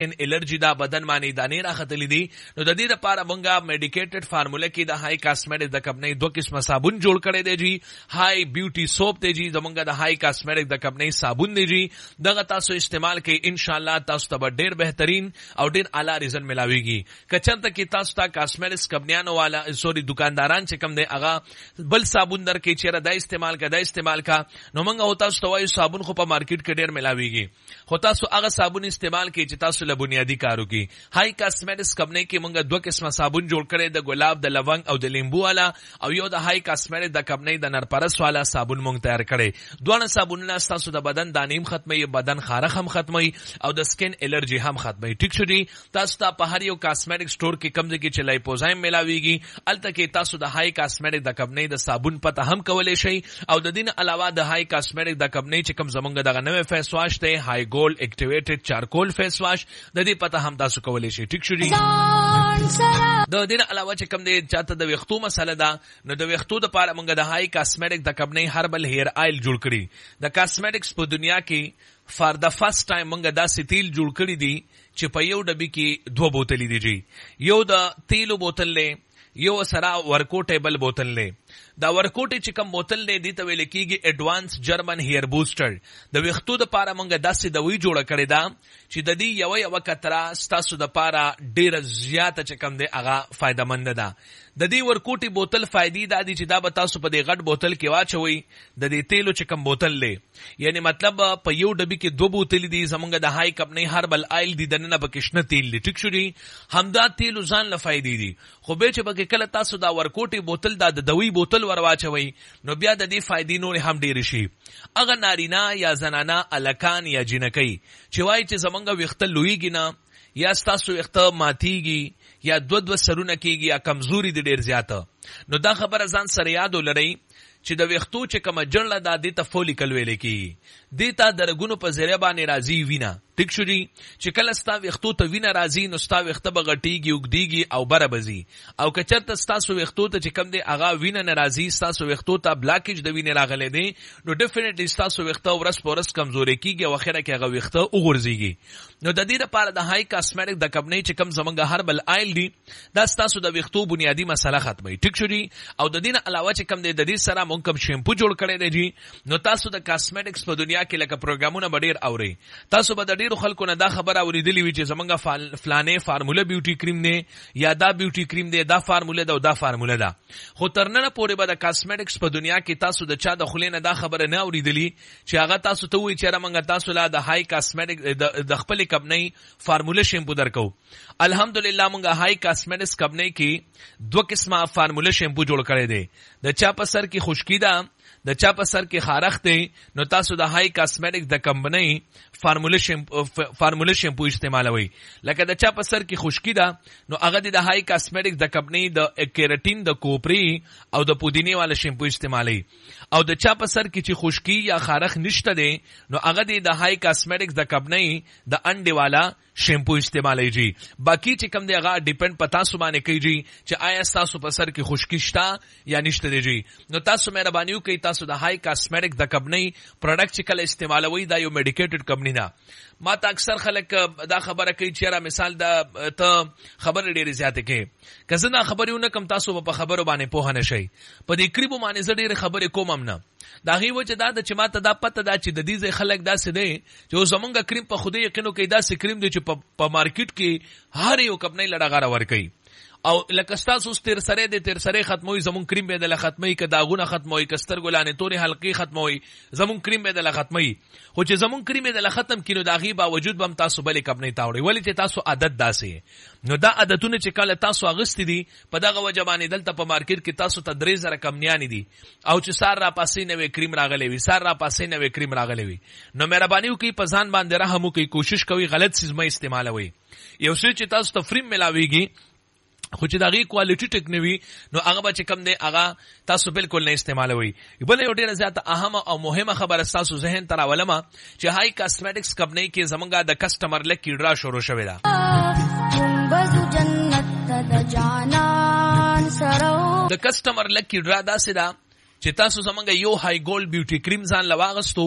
الرجی دا بدن باندې دانې راختلې دي نو د دې لپاره مونږه میډیکیټډ فارموله کې د هاي کاسمیټک د کمپنۍ دوه قسمه صابون جوړ کړی دی جی هاي بیوټي سوپ دی جی زمونږه د هاي کاسمیټک د کمپنۍ صابون دی جی دغه تاسو استعمال کې ان شاء الله تاسو ته ډېر بهترین او ډېر اعلی رزلټ ملاويږي کچرته کې تاسو ته کاسمیټکس کمپنیانو والا سوري دکانداران چې کم دی هغه بل صابون در کې چیرې دا استعمال کا نو مونږ او تاسو ته وایو صابون خو په مارکیټ کې ډېر ملاويږي خو تاسو هغه صابون استعمال کې چې تاسو له بنیادی کارو کې هاي کاسمیټکس کمپنۍ کې مونږ دوه قسمه صابون جوړ کړی د ګلاب د لونګ او د لیمبو والا او یو د هاي کاسمیټک د کمپنۍ د نرپرس والا صابون مونږ تیار کړی دوه صابونونه تاسو د بدن دانیم ختمي بدن خارخ هم ختمي او د سکن الرجی هم ختمي ټیک شو جی تاسو ته په هر یو کاسمیټک سٹور کې کم ځای کې چلای پوزایم ملاويږي الته کې تاسو د هاي کاسمیټک د کمپنۍ د صابون پته هم کولای شئ او د دین علاوه د هاي کاسمیټک د کمپنۍ چې کم زمونږ دغه نوې فیس واش ته هاي ګولډ اکټیویټډ چارکول فیس واش د دې پته هم تاسو کولای شئ ټیک شو جی د دین علاوه چې کم دی چاته د ویختو مسله ده نو د ویختو د پاره مونږ د هاي کاسمیټک د کمپنۍ هربل هیر آیل جوړ کړی د کاسمیټکس په دنیا کې فار د فرست ټایم مونږ دا تیل جوړ کړی دي چې په یو ډبی کې دوه بوتلې دي جی یو د تیلو بوتل له یو سره ورکوټیبل بوتل له دا ورکوټي چې کوم بوتل دی د ته ویل کېږي اډوانس جرمن هیر بوستر د ویختو د پاره مونږ داسې دوی جوړ کړی دا چې د دې یو کتره ستاسو د پاره ډیره زیاته چې کوم دی هغه فائدہ مند ده د دې ورکوټي بوتل فائدې دا دي چې دا به تاسو په دې غټ بوتل کې واچوي د دې تیلو چې کوم بوتل لې یعنی مطلب په یو ډبي کې دوه بوتل دي زمونږ د هاي کمپنۍ هربل آیل دي دنه به کښنه تیل دي ټیک شو دي همدا تیلو ځان له فائدې دي خو به چې به کله تاسو دا ورکوټي بوتل دا د دوی بوتل ورواچوي نو بیا د دې فائدې نور هم ډیر شي اغه نارینا یا زنانا الکان یا جنکی چې وای چې زمونږ ویخته لویږي نه یا تاسو ویخته ماتيږي یا دو سرونه کېږي یا کمزوري د ډیر زیاته نو دا خبره ځان سره یاد ولرئ چې د ویختو چې کوم جړله د دې ته فولیکل ویل کی دیتا درګونو په ذریعہ باندې راځي وینا ټیک شو جی چې کله ستا ویختو ته وینا راځي نو ستا ویخته بغټیږي وګدیږي او برابزي او کچرته تاسو ویختو ته چې کم دی اغا وینا ناراضي تاسو ویختو ته بلاکیج د وینې راغلي دي نو ډیفینټلی تاسو ویخته ورس پورس کمزوري کیږي او اخره کې هغه ویخته وګرځيږي نو د دې لپاره د هاي کاسمیټک د کمپنۍ چې کم زمونږ هربل آیل دي دا تاسو د ویختو بنیادی مسله ختمي ټیک شو جی او د دې علاوه چې کم دی د دې سره مونږ کوم شیمپو جوړ کړی دی جی نو تاسو د کاسمیټکس په دنیا کې لکه پروګرامونه ډیر اوري تاسو به د ډیرو خلکو نه دا خبره اوریدلې وي چې زمونږ فلانه فارموله بیوټي کریم نه یا دا بیوټي کریم دی دا فارموله ده او دا فارموله ده خو ترنه پورې به د کاسمیټکس په دنیا کې تاسو د چا د خلینو دا خبره نه اوریدلې چې هغه تاسو ته وایي چې رمنګ تاسو لا د هاي کاسمیټک د خپل کمپنۍ فارموله شیمپو درکو الحمدلله مونږه هاي کاسمیټکس کمپنۍ کې دوه قسمه فارموله شیمپو جوړ کړی دی د چا په سر کې خشکی ده د چا په سر کې خارخ دی نو تاسو د هاي کاسمیټک د کمپنۍ فارموله شیمپو استعمالوي لکه د چا په سر کې خشکی ده نو هغه د هاي کاسمیټک د کمپنۍ د کیراتین د کوپری او د پودینه والا شیمپو استعمالوي او د چا په سر کې چې خشکی یا خارخ نشته دی نو هغه د هاي کاسمیټک د کمپنۍ د انډي والا شیمپو استعمالوي جی باقی چې کم دی هغه ډیپند پتا سو باندې کوي چې آیا تاسو په سر کې خشکی شته یا نشته دی جی نو تاسو مهرباني وکړئ تاسو د هاي کاسمیټک د کمپنۍ پروډکټ چې کله استعمالوي دا یو میډیکیټډ کمپنی نه ما ته اکثر خلک دا خبره کوي چې را مثال دا ته خبر ډېر زیاته کې کزنه خبرونه کم تاسو په خبرو باندې پوه نه شئ په دې کریبو باندې ډېر خبرې کوم نه دا غي وجه دا چې ما ته دا پته دا چې د دې خلک دا څه دي چې زمونږ کریم په خوده یقینو کې دا څه کریم دی چې په مارکیټ کې هر یو کمپنی لړغاره ور کوي او لکه تاسو تیر سره ختموي زمون کریم به د ختمي ک داغونه ختموي کستر ګلانه توري حلقي ختموي زمون کریم به د ختمي خو چې زمون کریم به د ختم کینو داغي باوجود بم تاسو بلې کپنی تاوړي ولی چې تاسو عادت داسې نو دا عادتونه چې کله تاسو اغست دي په دغه وجبانې دلته په مارکیټ کې تاسو ته 3000 کمنیانی دي او چې سار را پاسې نوې کریم راغلي وي سار را پاسې نوې کریم راغلي وي نو مهرباني وکړئ په ځان باندې رحم وکړئ کوشش کوئ غلط چیز مې استعمالوي یو څه چې تاسو ته فریم ملاويږي خو چې دغه کوالټي ټیک نوي نو هغه به کم دی هغه تاسو بالکل نه استعمالوي بل یو ډیره زیاته اهمه او مهمه خبره تاسو ذهن تر اولما چې هاي کاسمیټکس کمپنی کې زمونږه د کسٹمر لکی ډرا شروع شوی دا د کسٹمر لکی ډرا دا سدا چې تاسو زمونږه یو هاي ګولډ بیوټي کریم ځان لواغستو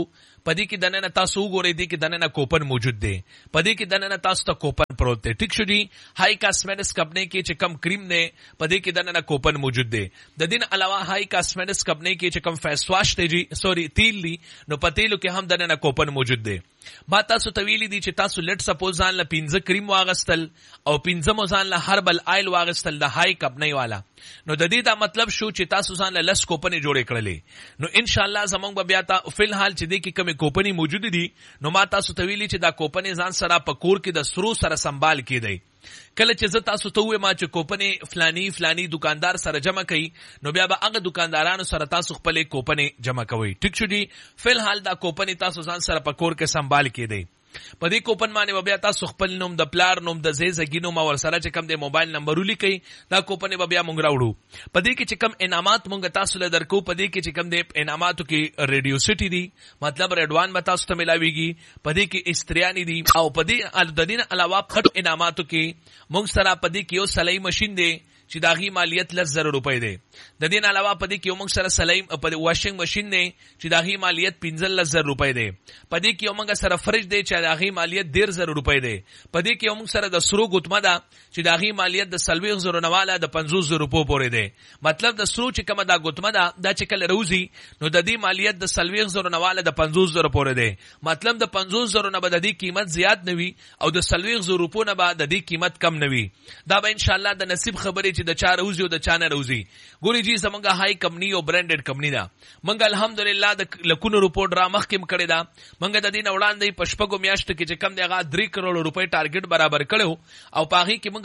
پدې کې دنه تاسو وګورئ دې کې دنه کوپن موجود دی پدې کې دنه تاسو ته کوپن پروت دی ټیک شو جی هاي کاسمیټکس کمپنی کې چې کم کریم دی پدې کې دنه کوپن موجود دی د دین علاوه هاي کاسمیټکس کمپنی کې چې کم فیس واش دی جی سوري تیل دی نو پتیلو کې هم دنه کوپن موجود دی با تاسو تویلی دي چې تاسو لیټ سپوز ځان له 15 کریم واغستل او 15 ځان له هربل آیل واغستل د هاي کمپنی والا نو د دې دا مطلب شو چې تاسو ځان له لس کوپنې جوړې کړلې نو ان شاء الله زمونږ بیا تا فلحال چې دې کې کمی کوپنې موجود دي نو ما تاسو تویلی چې دا کوپنې ځان سره پکور کې د سرو سره سنبال کیدی کله چې زه تاسو ته وې ما چې کوپنې فلانی دکاندار سره جمع کړي نو بیا به هغه دکاندارانو سره تاسو خپل کوپنې جمع کوئ ټیک شو جی فلحال دا کوپنې تاسو ځان سره پکور کې سنبال کیدی په دې کوپن باندې بیا تاسو خپل نوم د پلار نوم د زیزګی نوم ور سره چې کم د موبایل نمبر ولیکئ دا کوپن بیا مونږ راوړو په دې کې چې کم انعامات مونږ تاسو له درکو په دې کې چې کم د انعاماتو کې ریډیو سټی دی مطلب ریډوان به تاسو ته ملاويږي په دې کې استریانی دی او په دې د دین علاوه خټ انعاماتو کې مونږ سره په دې کې یو سلای ماشين دی چې داغي مالیت 10,000 روپۍ دی د دین علاوه په دې کې موږ سره سلایم په واشنګ ماشين دی چې داغي مالیت 15,000 روپۍ دی په دې کې موږ سره فرج دی چې داغي مالیت 1,000 روپۍ دی په دې کې موږ سره د سرو ګوتمه ده چې داغي مالیت د 30,000 نواله د 50,000 روپو پورې دی مطلب د سرو چې کومه دا ګوتمه ده دا چې کله روزي نو د دې مالیت د 30,000 نواله د 50,000 پورې دی مطلب د 50,000 نه به د دې قیمت زیات نوي او د 30,000 روپو نه به د دې قیمت کم نوي دا به ان شاء الله د نصیب خبرې چې د چا روزي او د چا نه روزي ګوري جی زمونږه هاي کمپنی او برانډډ کمپنی ده مونږ الحمدلله د لکونو رپورټ را مخکم کړی دا مونږ د دې وړاندې پشپګو میاشت کې چې کم دیغه 3 کروڑ روپۍ ټارګټ برابر کړو او پاغي کې مونږ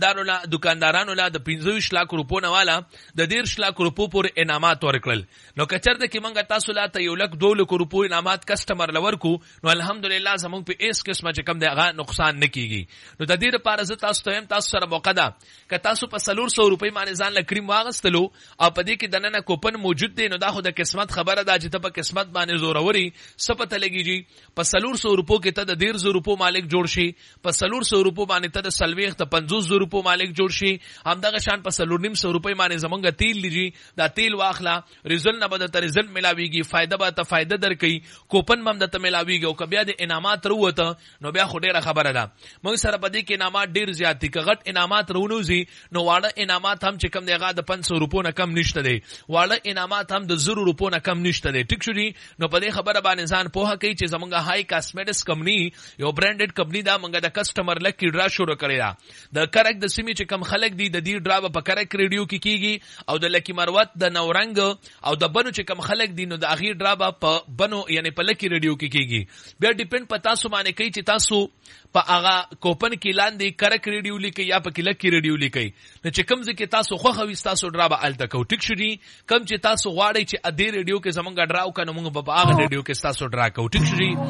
دکاندارانو لا د 25 لک روپو نه والا د 10 لک روپو پورې انعامات ورکړل نو کچرته کې مونږ تاسو لا ته 1 لک 2 لک روپو انعامات کسٹمر لور کو نو الحمدلله زمونږ په اس قسمه چې کم دیغه نقصان نکېږي نو د دې لپاره زه تاسو ته تاسو سره موقع ده ک تاسو په 300 روپۍ باندې ځان له کریم واغستلو او په دې کې دنه کوپن موجود دی نو دا خو د قسمت خبره ده چې ته په قسمت باندې زوروري سپته لګیږي په 300 روپو کې ته د 1,000 روپو مالک جوړ شي په 300 روپو باندې ته د 50,000 روپو مالک جوړ شي همدغه شان په 3,500 روپۍ باندې زمونږ تیل لږی دا تیل واخلا ریزل نه بده ته ریزل ملاويږي فائدہ به ته فائدہ درکې کوپن مم د ته ملاويږي او کبیا د انعامات وروته نو بیا خو ډیره خبره ده موږ سره په دې کې انعامات ډیر زیات دي کغټ انعامات رونوزي نو واړه انعامات هم چې کم دیغه د 500 روپو نه کم نشته دی واړه انعامات هم د 0 روپو نه کم نشته دی ټیک شو نو په دې خبره باندې ځان پوهه کوي چې زمونږه هاي کاسمیټکس کمپنی یو برانډډ کمپنی دا مونږه د کسٹمر لکی ډرا شروع کړی دا د کرک د سیمې چې کم خلک دي د دې ډرا په کرک ریډیو کې کیږي او د لکی مروت د نورنګ او د بنو چې کم خلک دي نو د اخیر ډرا په بنو یعنی په لکی ریډیو کې کیږي بیا ډیپند پتا سو باندې کوي چې تاسو په هغه کوپن کې لاندې کرک ریډیو لیکي یا په لکی ریډیو لیکي نو چې کوم ځکه تاسو خو خو تاسو ډرا به الته کو ټیک شو دي کم چې تاسو غواړئ چې ا دې ریډیو کې زمونږه ډراو کنه موږ په هغه ریډیو کې تاسو ډرا کو ټیک شو دي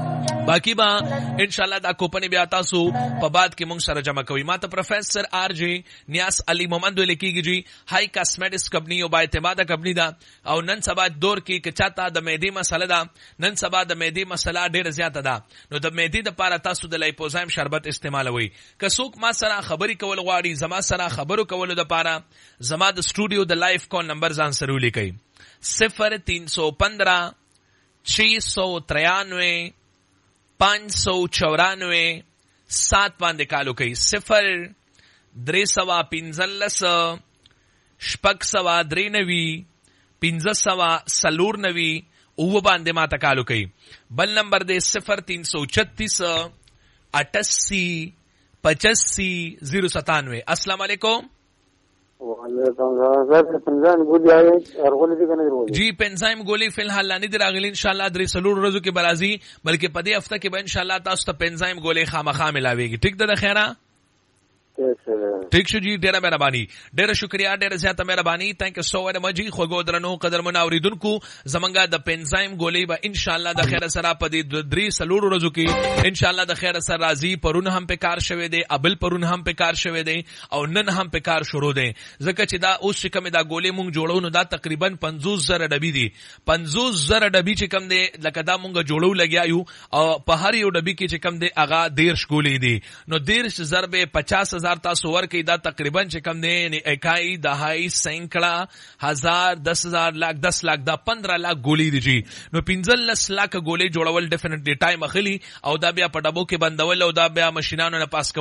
باقی با ان شاء الله دا کوپن بیا تاسو په بعد کې موږ سره جمع کوي ماته پروفیسر آر جی نیاس علي محمد لیکيږي جی هاي کاسمیټکس کمپنی او با اعتماد کمپنی دا او نن سبا دور کې کچاته د معدې مسله ده نن سبا د معدې مسله ډېر زیاته ده نو د معدې د لپاره تاسو د لایپوزایم شربت استعمالوي که څوک ما سره خبري کول غواړي زما سره خبرو کول د لپاره زما د سټوډیو د لایف کال نمبر ځان سره ولیکئ 0315 693 594 7 باندې کالو کوي 0315 693 594 او باندې ما تکالو کوي بل نمبر دې 0336 88 85 097 السلام علیکم جی پنزایم گولی فی الحال لانی دی راغلی انشاءاللہ دری سلور روزو کی برازی بلکہ پدی ہفتہ کی با انشاءاللہ تاسو ته پنزایم گولی خامخا ملاویږي ٹھیک ده خیره ٹھیک شو جی ډیره مهرباني ډیره شکریا ډیره زیاته مهرباني تhank you so very much خو درنو قدرمن اوریدونکو زمونږه د پنزایم گولی به ان شاء الله د خیر سره پدی درې سلور روزو کې ان شاء الله د خیر سره راضی پرون هم په کار شوه دی ابل پرون هم په کار شوه دی او نن هم په کار شروع دی ځکه چې دا اوس چې کوم دا گولی مونږ جوړو نو دا تقریبا 50,000 ډبی دي 50,000 ډبی چې کوم دی لکه دا مونږ جوړو لګیایو او په هر یو ډبی کې چې کوم دی اغا 1.5 گولی دي نو 1.5 ضرب 50,000 10,000 تاسو ورکړئ دا تقریبا چې کم دی اکائی دهائی سینکړه هزار 10,000 लाख 10 लाख دا 15 लाख ګولې دي جی نو 15 लाख ګولې جوړول ډیفینټلی ټایم اخلي او دا بیا په ډبو کې بندول او دا بیا ماشینانو نه پاس